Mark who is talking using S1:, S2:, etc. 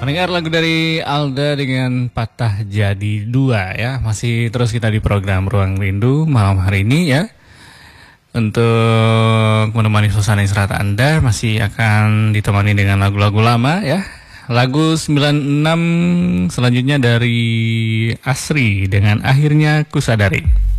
S1: Mendengar lagu dari Alda dengan Patah Jadi Dua ya. Masih terus kita di program Ruang Rindu malam hari ini ya. Untuk menemani suasana istirahat Anda masih akan ditemani dengan lagu-lagu lama ya. Lagu 96 selanjutnya dari Asri dengan Akhirnya Kusadari.